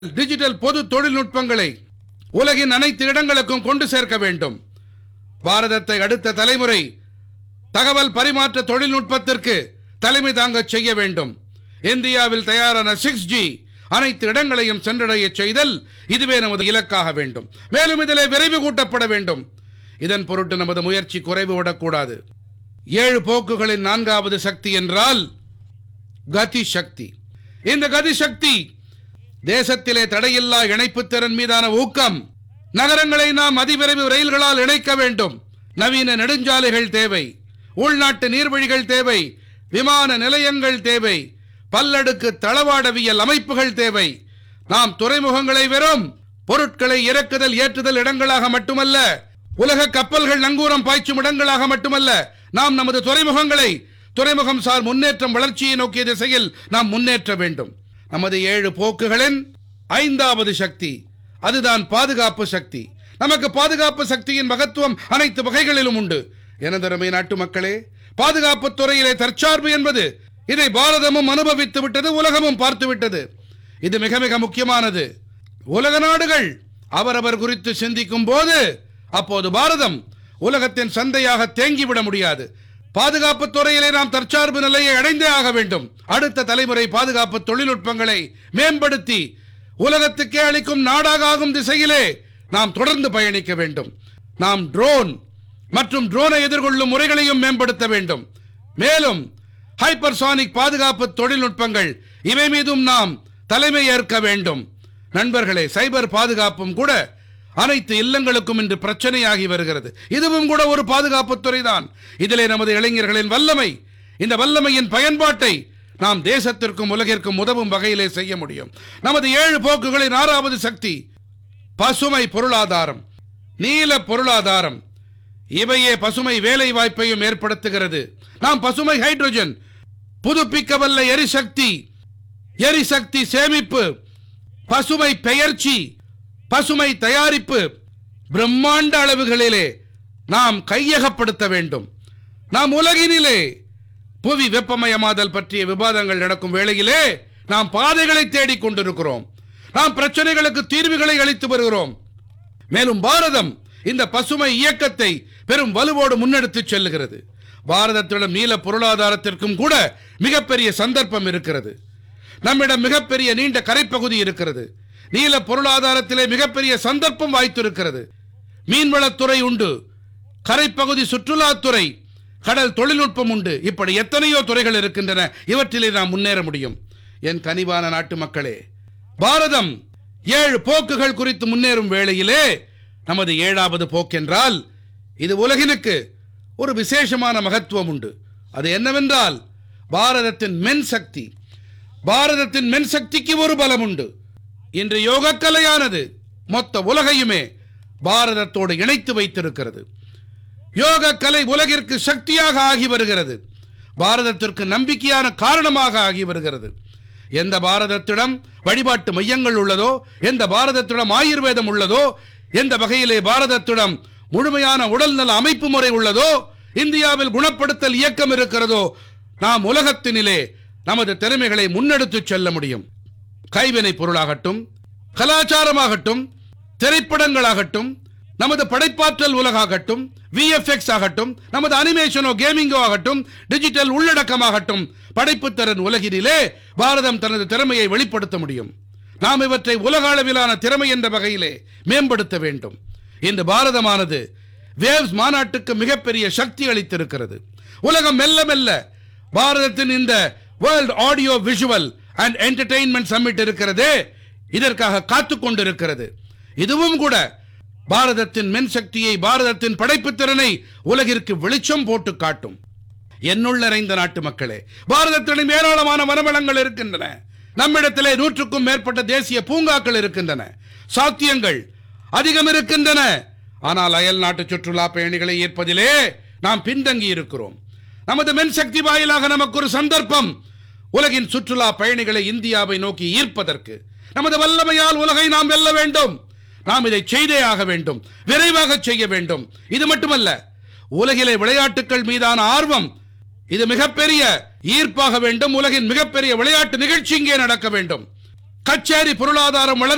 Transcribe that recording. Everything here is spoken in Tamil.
டிஜிட்டல் பொது தொழில்நுட்பங்களை உலகின் அனைத்து இடங்களுக்கும் கொண்டு சேர்க்க வேண்டும். பாரதத்தை அடுத்த தலைமுறை தகவல் பரிமாற்ற தொழில்நுட்பத்திற்கு தலைமை தாங்க செய்ய வேண்டும். இந்தியாவில் தயாரான 6G அனைத்து இடங்களையும் சென்றடைய செய்தல் இதுவே நமது இலக்காக வேண்டும். மேலும் இதிலே விரைவு கூட்டப்பட வேண்டும். இதன் பொருட்டு நமது முயற்சி குறைவு விடக்கூடாது. 7 போக்குகளின் 4வது சக்தி என்றால் கதி சக்தி. இந்த கதி சக்தி தேசத்திலே தடையில்லா இணைப்பு திறன் மீதான ஊக்கம். நகரங்களை நாம் அதிவிரைவு ரயில்களால் இணைக்க வேண்டும். நவீன நெடுஞ்சாலைகள் தேவை, உள்நாட்டு நீர்வழிகள் தேவை, விமான நிலையங்கள் தேவை, பல்லடுக்கு தளவாடவியல் அமைப்புகள் தேவை. நாம் துறைமுகங்களை வெறும் பொருட்களை இறக்குதல் ஏற்றுதல் இடங்களாக மட்டுமல்ல, உலக கப்பல்கள் நங்கூரம் பாய்ச்சும் இடங்களாக மட்டுமல்ல, நாம் நமது துறைமுகங்களை துறைமுகம் சார் முன்னேற்றம் வளர்ச்சியை நோக்கிய திசையில் நாம் முன்னேற்ற வேண்டும். நமது 7 போக்குகளின் 5வது சக்தி அதுதான் பாதுகாப்பு சக்தி. நமக்கு பாதுகாப்பு சக்தியின் மகத்துவம் அனைத்து வகைகளிலும் உண்டு. எனதருமை நாட்டு மக்களே, பாதுகாப்பு துறையிலே தற்சார்பு என்பது இதை பாரதமும் அனுபவித்து விட்டது, உலகமும் பார்த்து விட்டது. இது மிக மிக முக்கியமானது. உலக நாடுகள் அவரவர் குறித்து சிந்திக்கும் போது அப்போது பாரதம் உலகத்தின் சந்தையாக தேங்கிவிட முடியாது. பாதுகாப்பு துறையிலே நாம் தற்சார்பு நிலையை அடைந்தே ஆக வேண்டும். அடுத்த தலைமுறை பாதுகாப்பு தொழில்நுட்பங்களை மேம்படுத்தி உலகத்துக்கே அளிக்கும் நாடாக ஆகும் திசையிலே நாம் தொடர்ந்து பயணிக்க வேண்டும். நாம் ட்ரோன் மற்றும் ட்ரோனை எதிர்கொள்ளும் முறைகளையும் மேம்படுத்த வேண்டும். மேலும் ஹைப்பர்சானிக் பாதுகாப்பு தொழில்நுட்பங்கள் இவை மீதும் நாம் தலைமை ஏற்க வேண்டும். நண்பர்களே, சைபர் பாதுகாப்பும் கூட அனைத்து இல்லங்களுக்கும் இன்று பிரச்சனையாகி வருகிறது. இதுவும் கூட ஒரு பாதுகாப்பு துறைதான். இதிலே நமது இளைஞர்களின் வல்லமை, இந்த வல்லமையின் பயன்பாட்டை நாம் தேசத்திற்கும் உலகிற்கும் உதவும் வகையிலே செய்ய முடியும். நமது 7 போக்குகளின் 6வது சக்தி பசுமை பொருளாதாரம், நீல பொருளாதாரம். இவையே பசுமை வேலை வாய்ப்பையும் ஏற்படுத்துகிறது. நாம் பசுமை ஹைட்ரஜன், புதுப்பிக்கவல்ல எரிசக்தி, எரிசக்தி சேமிப்பு, பசுமை பெயர்ச்சி, பசுமை தயாரிப்பு பிரம்மாண்ட அளவுகளிலே நாம் கையகப்படுத்த வேண்டும். நாம் உலகினிலே புவி வெப்பமயமாதல் பற்றிய விவாதங்கள் நடக்கும் வேளையிலே நாம் பாதைகளை தேடிக் கொண்டிருக்கிறோம். நாம் பிரச்சனைகளுக்கு தீர்வுகளை அளித்து வருகிறோம். மேலும் பாரதம் இந்த பசுமை இயக்கத்தை பெரும் வலுவோடு முன்னெடுத்து செல்லுகிறது. பாரதத்திடம் நீல பொருளாதாரத்திற்கும் கூட மிகப்பெரிய சந்தர்ப்பம் இருக்கிறது. நம்மிடம் மிகப்பெரிய நீண்ட கரைப்பகுதி இருக்கிறது. நீல பொருளாதாரத்திலே மிகப்பெரிய சந்தர்ப்பம் வாய்த்திருக்கிறது. மீன்வளத்துறை உண்டு, கரைப்பகுதி சுற்றுலாத்துறை, கடல் தொழில்நுட்பம் உண்டு. இப்படி எத்தனையோ துறைகள் இருக்கின்றன. இவற்றிலே நாம் முன்னேற முடியும். என் கனிவான நாட்டு மக்களே, பாரதம் 7 போக்குகள் குறித்து முன்னேறும் வேளையிலே நமது 7வது போக்கென்றால் இது உலகினுக்கு ஒரு விசேஷமான மகத்துவம் உண்டு. அது என்னவென்றால் பாரதத்தின் மென் சக்தி. பாரதத்தின் மென் சக்திக்கு ஒரு பலம் உண்டு. இன்று யோகக்கலையானது மொத்த உலகையுமே பாரதத்தோடு இணைத்து வைத்திருக்கிறது. யோகக்கலை உலகிற்கு சக்தியாக ஆகி வருகிறது. பாரதத்திற்கு நம்பிக்கையான காரணமாக ஆகி வருகிறது. எந்த பாரதத்திடம் வழிபாட்டு மையங்கள் உள்ளதோ, எந்த பாரதத்திடம் ஆயுர்வேதம் உள்ளதோ, எந்த வகையிலே பாரதத்திடம் முழுமையான உடல்நல அமைப்பு முறை உள்ளதோ, இந்தியாவில் குணப்படுத்தல் இயக்கம் இருக்கிறதோ, நாம் உலகத்தினிலே நமது திறமைகளை முன்னெடுத்து செல்ல முடியும். கைவினை பொருளாகட்டும், கலாச்சாரமாகட்டும், திரைப்படங்களாகட்டும், நமது படைப்பாற்றல் உலகாகட்டும், VFX ஆகட்டும், நமது அனிமேஷனோ கேமிங்கோ ஆகட்டும், டிஜிட்டல் உள்ளடக்கமாகட்டும், படைப்புத்திறன் உலகினிலே பாரதம் தனது திறமையை வெளிப்படுத்த முடியும். நாம் இவற்றை உலக அளவிலான திறமை என்ற வகையிலே மேம்படுத்த வேண்டும். இன்று பாரதமானது வேவ்ஸ் மாநாட்டுக்கு மிகப்பெரிய சக்தி அளித்திருக்கிறது. உலகம் மெல்ல மெல்ல பாரதத்தின் இந்த world audio visual and entertainment submit இருக்கிறதே, இதற்காக காத்துக் கொண்டிருக்கிறது. இதுவும் கூட பாரதத்தின் மென் சக்தியை, பாரதத்தின் படைப்புத் திறனை உலகிற்கு வெளிச்சம் போட்டு காட்டும். என்னுள் நிறைந்த நாட்டு மக்களே, பாரதத்திடம் ஏராளமான வனவளங்கள் இருக்கின்றன. நம்மிடத்திலே 100க்கும் மேற்பட்ட தேசிய பூங்காக்கள் இருக்கின்றன. சாத்தியங்கள் அதிகம் இருக்கின்றன. ஆனால் அயல் நாட்டு சுற்றுலா பயணிகளை ஈர்ப்பதிலே நாம் பின்தங்கி இருக்கிறோம். நமது மென் சக்தி வாயிலாக நமக்கு ஒரு சந்தர்ப்பம். உலகின் சுற்றுலா பயணிகளை இந்தியாவை நோக்கி ஈர்ப்பதற்கு நமது வல்லமையால் உலகை நாம் வெல்ல வேண்டும். நாம் இதை செய்தே ஆக வேண்டும், விரைவாக செய்ய வேண்டும். இது மட்டுமல்ல, உலகிலே விளையாட்டுகள் மீதான ஆர்வம் இது மிகப்பெரிய ஈர்ப்பாக வேண்டும். உலகின் மிகப்பெரிய விளையாட்டு நிகழ்ச்சி இங்கே நடக்க வேண்டும். கச்சேரி பொருளாதாரம் வளர்ச்சி